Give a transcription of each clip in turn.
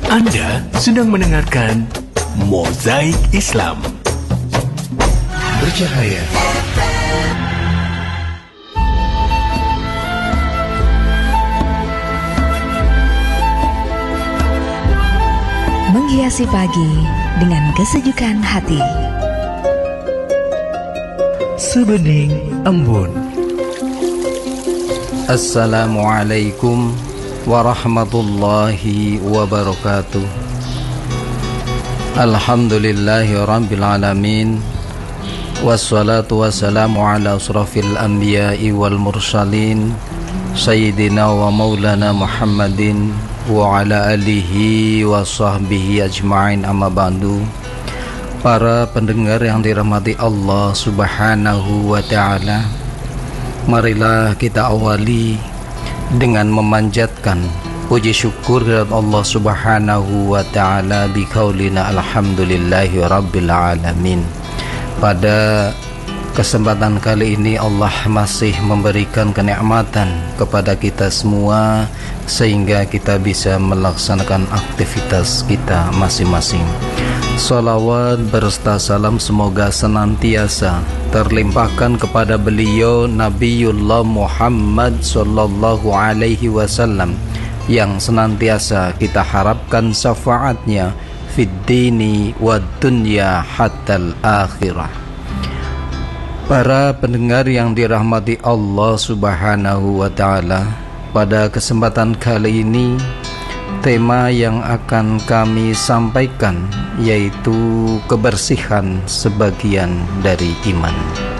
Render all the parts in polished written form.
Anda sedang mendengarkan Mozaik Islam. Bercahaya. Menghiasi pagi dengan kesejukan hati. Sebening embun. Assalamualaikum warahmatullahi wabarakatuh. Alhamdulillahi rabbil alamin. Wassalatu wassalamu ala asrafil anbiya'i wal mursalin Sayyidina wa maulana Muhammadin wa ala alihi wa sahbihi ajma'in, amma ba'du. Para pendengar yang dirahmati Allah subhanahu wa ta'ala, marilah kita awali dengan memanjatkan puji syukur kepada Allah subhanahu wa ta'ala biqaulina alhamdulillahi rabbil alamin. Pada kesempatan kali ini Allah masih memberikan kenikmatan kepada kita semua sehingga kita bisa melaksanakan aktivitas kita masing-masing. Salawat berserta salam semoga senantiasa terlimpahkan kepada beliau Nabiullah Muhammad sallallahu alaihi wasallam yang senantiasa kita harapkan syafaatnya fid dini wad dunya hatal akhirah. Para pendengar yang dirahmati Allah subhanahu wa ta'ala, pada kesempatan kali ini tema yang akan kami sampaikan yaitu kebersihan sebagian dari iman.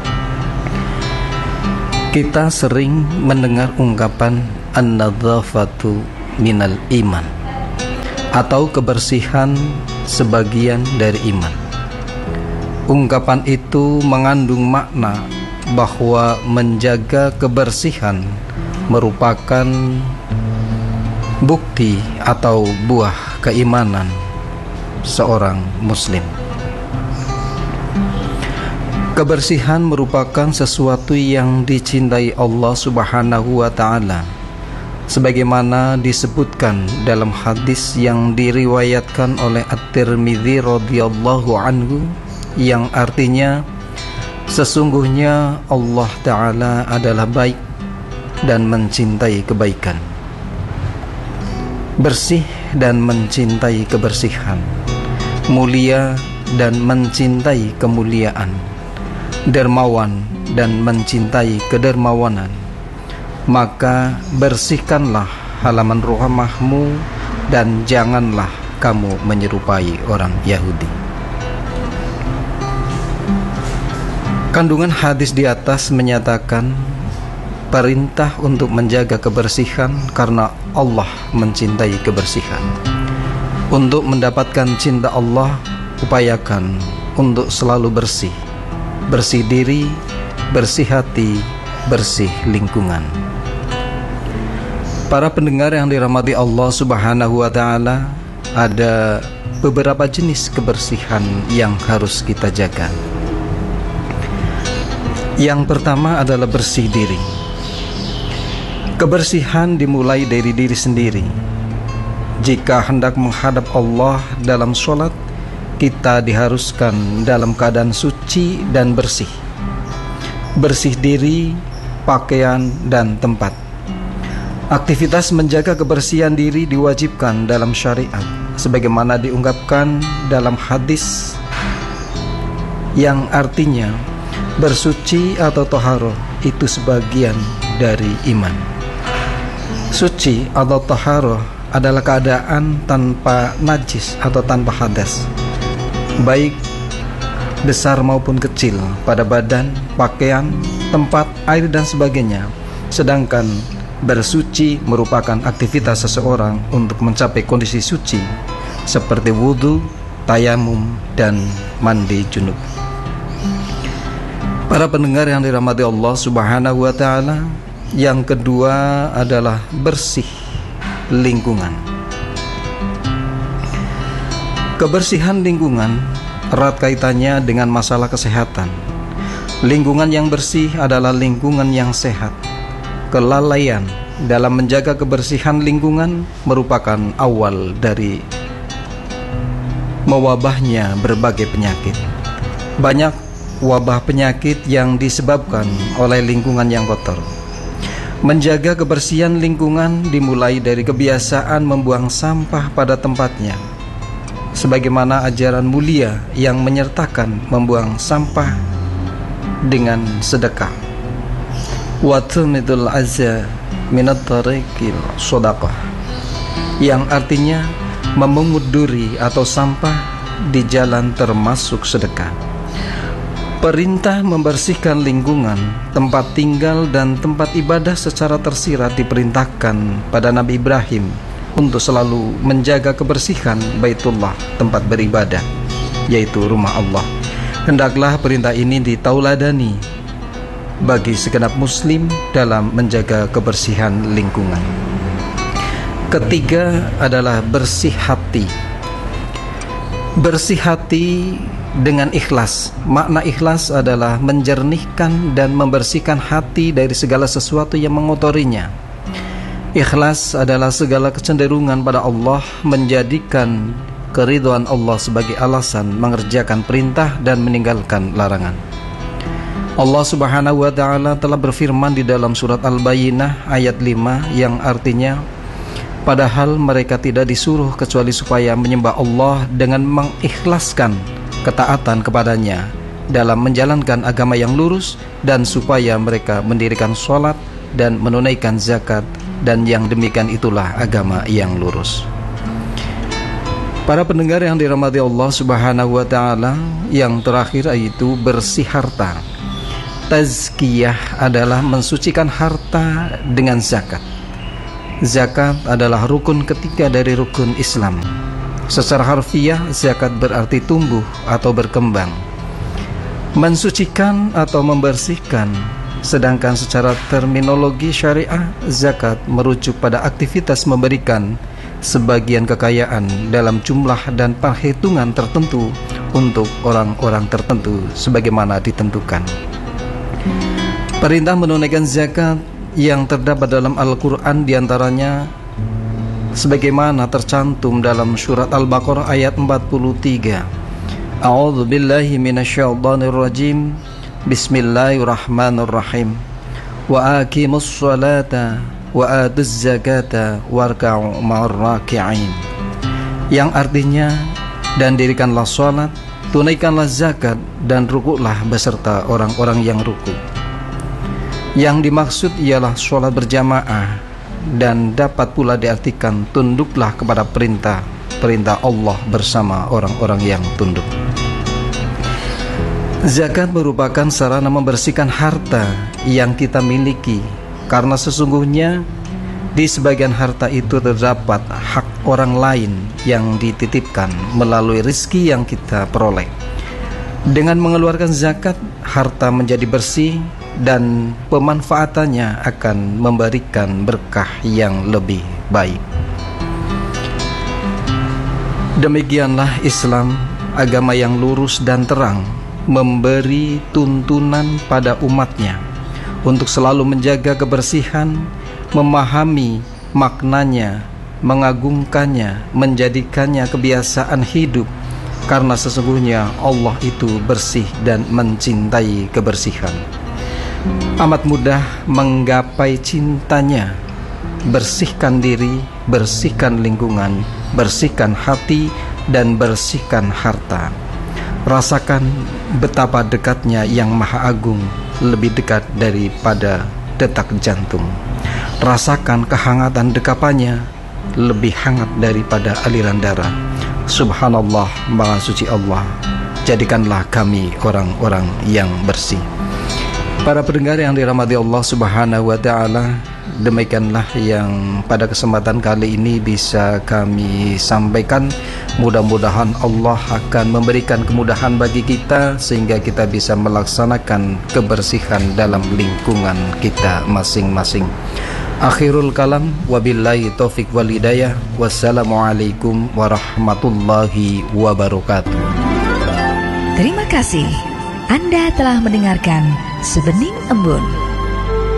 Kita sering mendengar ungkapan an-nadzafatu minal iman atau kebersihan sebagian dari iman. Ungkapan itu mengandung makna bahwa menjaga kebersihan merupakan bukti atau buah keimanan seorang muslim. Kebersihan merupakan sesuatu yang dicintai Allah subhanahu wa ta'ala, sebagaimana disebutkan dalam hadis yang diriwayatkan oleh At-Tirmidzi radhiyallahu anhu, yang artinya sesungguhnya Allah ta'ala adalah baik dan mencintai kebaikan, bersih dan mencintai kebersihan, mulia dan mencintai kemuliaan, dermawan dan mencintai kedermawanan. Maka bersihkanlah halaman rumahmu dan janganlah kamu menyerupai orang Yahudi. Kandungan hadis di atas menyatakan perintah untuk menjaga kebersihan karena Allah mencintai kebersihan. Untuk mendapatkan cinta Allah, upayakan untuk selalu bersih. Bersih diri, bersih hati, bersih lingkungan. Para pendengar yang dirahmati Allah subhanahu wa ta'ala, ada beberapa jenis kebersihan yang harus kita jaga. Yang pertama adalah bersih diri. Kebersihan dimulai dari diri sendiri. Jika hendak menghadap Allah dalam sholat, kita diharuskan dalam keadaan suci dan bersih. Bersih diri, pakaian, dan tempat. Aktivitas menjaga kebersihan diri diwajibkan dalam syariat, sebagaimana diungkapkan dalam hadis yang artinya bersuci atau toharoh itu sebagian dari iman. Suci atau taharah adalah keadaan tanpa najis atau tanpa hadas, baik besar maupun kecil, pada badan, pakaian, tempat, air dan sebagainya. Sedangkan bersuci merupakan aktivitas seseorang untuk mencapai kondisi suci seperti wudu, tayamum, dan mandi junub. Para pendengar yang dirahmati Allah subhanahu wa ta'ala, yang kedua adalah bersih lingkungan. Kebersihan lingkungan erat kaitannya dengan masalah kesehatan. Lingkungan yang bersih adalah lingkungan yang sehat. Kelalaian dalam menjaga kebersihan lingkungan merupakan awal dari mewabahnya berbagai penyakit. Banyak wabah penyakit yang disebabkan oleh lingkungan yang kotor. Menjaga kebersihan lingkungan dimulai dari kebiasaan membuang sampah pada tempatnya, sebagaimana ajaran mulia yang menyertakan membuang sampah dengan sedekah. Wa tumidul azza minat tariqil shadaqah, yang artinya memungut duri atau sampah di jalan termasuk sedekah. Perintah membersihkan lingkungan, tempat tinggal dan tempat ibadah secara tersirat diperintahkan pada Nabi Ibrahim untuk selalu menjaga kebersihan Baitullah, tempat beribadah, yaitu rumah Allah. Hendaklah perintah ini ditauladani bagi segenap muslim dalam menjaga kebersihan lingkungan. Ketiga adalah bersih hati. Bersih hati dengan ikhlas. Makna ikhlas adalah menjernihkan dan membersihkan hati dari segala sesuatu yang mengotorinya. Ikhlas adalah segala kecenderungan pada Allah, menjadikan keridhaan Allah sebagai alasan mengerjakan perintah dan meninggalkan larangan. Allah Subhanahu wa ta'ala telah berfirman di dalam surat Al-Bayyinah ayat 5 yang artinya, padahal mereka tidak disuruh kecuali supaya menyembah Allah dengan mengikhlaskan ketaatan kepadanya dalam menjalankan agama yang lurus, dan supaya mereka mendirikan sholat dan menunaikan zakat, dan yang demikian itulah agama yang lurus. Para pendengar yang dirahmati Allah Subhanahu wa ta'ala, yang terakhir yaitu bersih harta. Tazkiyah adalah mensucikan harta dengan zakat. Zakat adalah rukun ketiga dari rukun Islam. Secara harfiah, zakat berarti tumbuh atau berkembang, mensucikan atau membersihkan. Sedangkan secara terminologi syariah, zakat merujuk pada aktivitas memberikan sebagian kekayaan dalam jumlah dan perhitungan tertentu untuk orang-orang tertentu sebagaimana ditentukan. Perintah menunaikan zakat yang terdapat dalam Al-Quran diantaranya sebagaimana tercantum dalam surat Al-Baqarah ayat 43. A'udzu billahi minasyaitonir rajim. Bismillahirrahmanirrahim. Wa aqimus sholata wa atuz zakata warka'u ma'ar raki'in. Yang artinya, dan dirikanlah salat, tunaikanlah zakat, dan rukuklah beserta orang-orang yang rukuk. Yang dimaksud ialah salat berjamaah, dan dapat pula diartikan tunduklah kepada perintah Allah bersama orang-orang yang tunduk. Zakat merupakan sarana membersihkan harta yang kita miliki, karena sesungguhnya di sebagian harta itu terdapat hak orang lain yang dititipkan melalui rezeki yang kita peroleh. Dengan mengeluarkan zakat, harta menjadi bersih dan pemanfaatannya akan memberikan berkah yang lebih baik. Demikianlah Islam, agama yang lurus dan terang, memberi tuntunan pada umatnya untuk selalu menjaga kebersihan, memahami maknanya, mengagungkannya, menjadikannya kebiasaan hidup, karena sesungguhnya Allah itu bersih dan mencintai kebersihan. Amat mudah menggapai cintanya. Bersihkan diri, bersihkan lingkungan, bersihkan hati, dan bersihkan harta. Rasakan betapa dekatnya Yang Maha Agung, lebih dekat daripada detak jantung. Rasakan kehangatan dekapannya, lebih hangat daripada aliran darah. Subhanallah, Maha Suci Allah. Jadikanlah kami orang-orang yang bersih. Para pendengar yang dirahmati Allah Subhanahu wa ta'ala, demikianlah yang pada kesempatan kali ini bisa kami sampaikan. Mudah-mudahan Allah akan memberikan kemudahan bagi kita sehingga kita bisa melaksanakan kebersihan dalam lingkungan kita masing-masing. Akhirul kalam, wabillahi taufik wal hidayah. Wassalamualaikum warahmatullahi wabarakatuh. Terima kasih. Anda telah mendengarkan Sebening Embun.